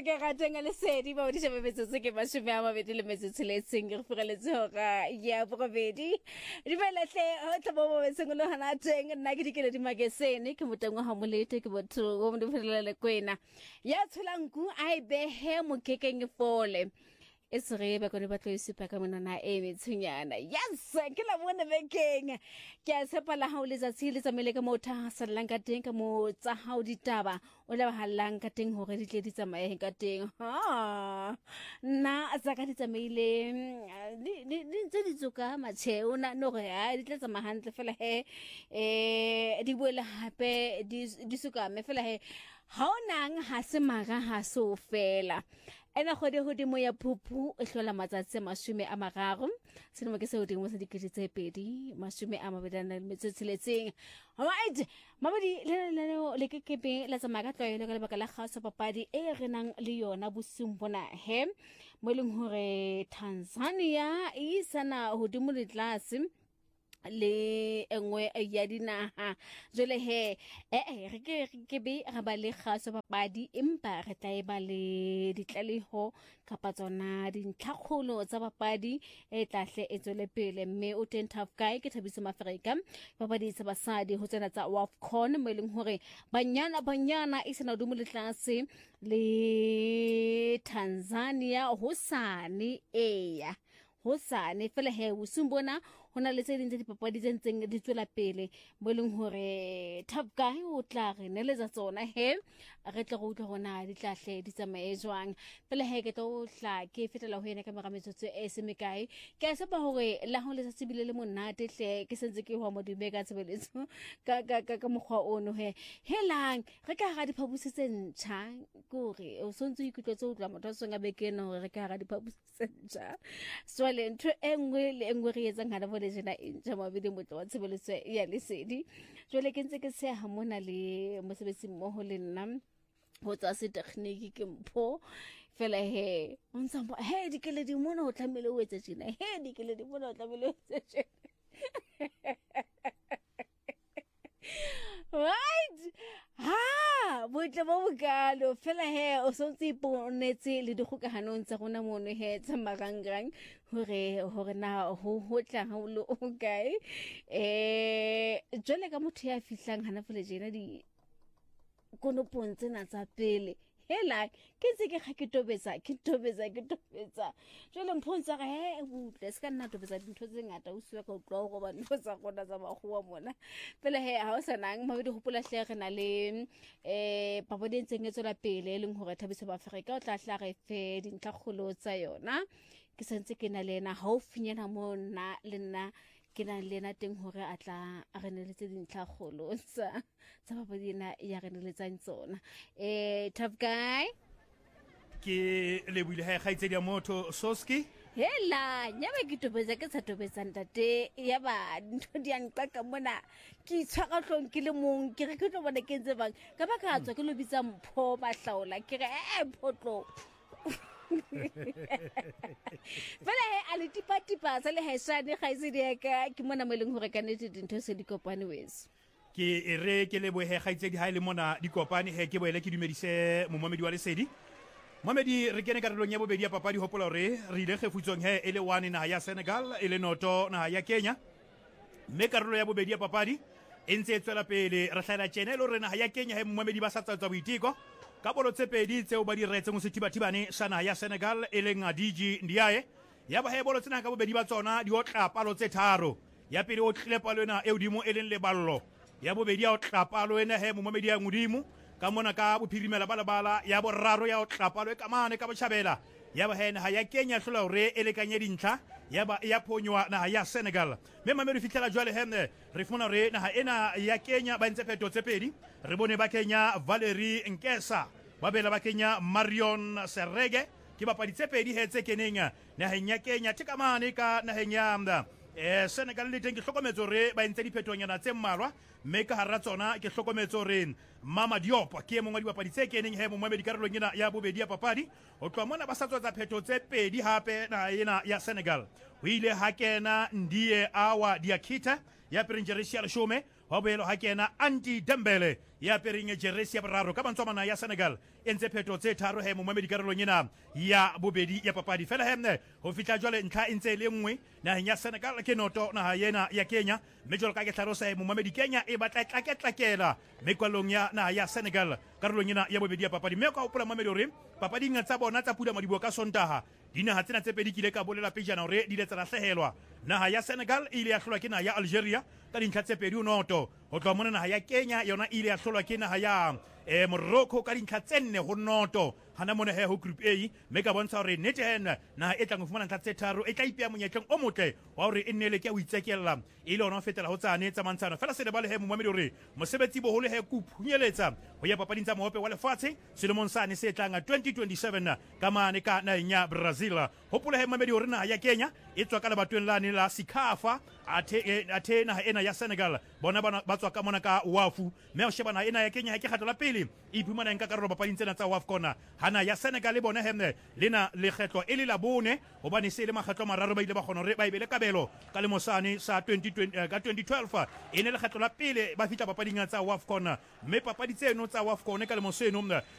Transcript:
se ke ratang le sedi ba di shebe metsotso ke ba shebe ama bedi le metsotso le seng re fugele tsoga ya bobedi di belahle ho tlobo bo sengolo hana teng nna ke dikele di magesene ke motengwa ha molete ke botho go mo difelele kwena ya tsholanku a ibehe mokekeng fole It's reba kone ba tlo isipa ka monana e metsunyana. Yes, ke la bona bekeng. Ke a tshepa la hao le tsatsi le tsamele ka motha sallang ka teng ka mo tsa hao ditaba. O le ba hallang ka teng hore di tle di tsamaye ka teng. Ha. Na tsa ka di tsamaile di ntse di tsoka matsheo na no re ha di tla tsamaya hantle fela he di boela hape di suka me fela he ha onang ha se maga ha so fela. Ena khode hodimo ya phuphu e hlola matsatsi a 30 seno ke se hodimo sa dikete tse pedi 27 alright mabadi le kekepe la tsamaya ka tloelo ka lebaka la kgaso papadi e re nang le yona bosung bona he mo leng hore Tanzania e sana hodimo le tlase le engwe ya dinaha jole he re ke be ga ba le kgaso papadi empa re tla e ba le ditlaleho kapa tsona dintlhakgolo tsa papadi e tlahle e tswele pele mme o teng tough guy ke Thabiso Mafarika papadi tsa basadi ho tsena tsa WAFCON mo leng hore banyana e sena dumo le tlase le Tanzania hosane eya hosane fela he o sumbona hona le tse ding tse dipapadi tse ntseng di tswela pele mo leng hore Top Guy o tla re neletsa tsona he re tle go utlwa gona di tlahle di tsamaye jwang fela he ke tlo hla ke fetela ho yena ka marametso e se mekae ke a sepa hore la ho le sa tsebile le monate hle ke sentse ke ho mo di mega tsebeletso ka mokgwa ono he helang re ka ga diphabusi tse ntšha gore o sontse ikutlwetse o tla motho songa bekena hore re ka ga diphabusi tse ntšha swale ntho engwe le engwe re etsa ngana le jena intja mabedi motho wa tshebeletso ya lesedi jwale ke ntse ke se ha mona le mosebetsi mmoho le nna ho tsa se tekniki ke mpho fela he ontsamba he dikele di mona o tlamele o etse jena he dikele di mona o tlamele o etse jena right ha botle bo bokalo fela he o sontse iponetse le dikgokahanong tsa rona mono he tsa marangrang hore na ho tla ha lo okay jole ka motho ya fihlang hana fele jena di konopong tsena tsa pele hela ke ntse ke ga ke tobetsa jole mphontsha ga he butle se ka nna tobetsa dintho tse ngata o suwa ka utlwa go ba ntho tsa gona tsa maghuwa mona pele he ha o sanang mabedi hopola hle re na le papadi ntseng e tswela pele leng hore Thabiso Mafarika o tla hla re fe dintlhakgolo tsa yona ke sentse ke na lena ha o finyana mona le nna ke na lena teng hore a tla a re neletse dintlhakgolo tsa papadi ena ya re neletsang tsona Tough Guy ke le buile ha khaitse dia motho Soski hela nyabe ke tobetsa ke sa tobetsa ntate ya ba ntho di anqaka mona ke itshwara hlong ke le mong ke re ke tlo bona ke ntse bang ka ba ka tswa ke lo bitsa mpho ba hlaola ke re photlo fela he a le tipa sa le haisane ga ise di ka ke mona mo leng hore ka nete dintho se di kopane weso ke re ke le bohe khaitse di ha ile mona di kopane he ke boele ke dumedise momamedi wa lesedi Mamedi re kene karolong ya bobedi ya papadi hopola re ile kgefutsong he ele 1 na ya Senegal ele noto na ya Kenya me karolo ya bobedi ya papadi e ntse tswela pele re hlala chenelo re na ya Kenya he Mamedi ba sa tsatsa boitiko ka bolo tse pedi tseo ba di retse mo setibatibane sana ya Senegal ele ngadiji ndiaye ya ba he bolo tsena ka bobedi ba tsona di o tla palo tse tharo ya pele o tlile palo ena e udimo eleng le ballo ya bobedi ya o tla palo ena he Mamedi ya ngudimo ka mona ka bophirimela bala ya boraro ya o tlapalo e kamane ka botjhabela ya ba hena ha ya Kenya hlola hore e lekanye dintlha ya ba ya phonywa na ya Senegal me mamedi fitlela jwale hene re funa re na ena ya Kenya ba ntse pheto tse pedi re bone ba Kenya Valerie Nkesa ba bela ba Kenya Marion Serege ke ba padi tse pedi he tse keneng na ya Kenya tikamane ka na henya Senegal le teng ke hlokometso re ba ntse diphetonyana tse mmalwa me ka hara tsona ke hlokometso re Mama Diop ke mongwe wa dipapadi tse keneng he Mohamed karolong ena ya bobedi ya papadi o tloa mona ba sa tswa tsa phetho tse pedi hape na ena ya Senegal o ile ha kena Ndie Awa Diakita ya Prince Richard Shume wa boelo ha kena Anti Dembele ya pereng jeresi ya boraro ka bantswamana ya Senegal e ntse pheto tse tharo he momamedi karolong ena ya bobedi ya papadi fela hemne ho fitla jwale ntlha e ntse le nngwe naheng ya Senegal ke noto naha yena ya Kenya mme jwalo ka ke tlhalosa he momamedi Kenya e batla tlakela mekwalong ya naha ya Senegal karolong ena ya bobedi ya papadi mme ka hopola momamedi hore papadi tsa bona tsa pula madibo ka Sontaha dinaha tsena tse pedi kile ka bolela pejana hore di le tsa lahlehelwa naha ya Senegal ile ya hlolwa ke naha ya Algeria ka dintlha tse pedi noto ho tloha mona naha ya Kenya yona ile ya hlolwa ke naha ya Morocco ka dintlha tse 4 ho noto hana mona he ho group A mme ka bontsha hore Netherlands naha e tlang ho fumana ntlha tse tharo e tla ipea monyetleng o motle wa hore e nnele ke a o itsekella ile ona fetela ho tsane tsa mantshana fela se le bale he momamedi hore mosebetsi boholo he ku phunyeletsa ho ya papading tsa mohope wa lefatshe selemong sane se tlang 2027 ka mane ka naheng ya Brazil hopola he momamedi hore naha ya Kenya e tswa ka lebatoweng lane la Sikafa athe naha ena ya Senegal bona ba tswa ka mona ka wafu mme o sheba naha ena ya Kenya ke kgetlo la pele e iphumana nka karolo papading tsena tsa WAFCON hana ya Senegal le bona hemne lena le kgetlo e le la bone hobane se le makgetlo mararo ba ile ba kgona hore ba ibele kabelo ka le mosane sa 2020 ka 2012 e ne le kgetlo la pele ba fitla papading tsa WAFCON mme papadi tseno tsa WAFCON ka le moseno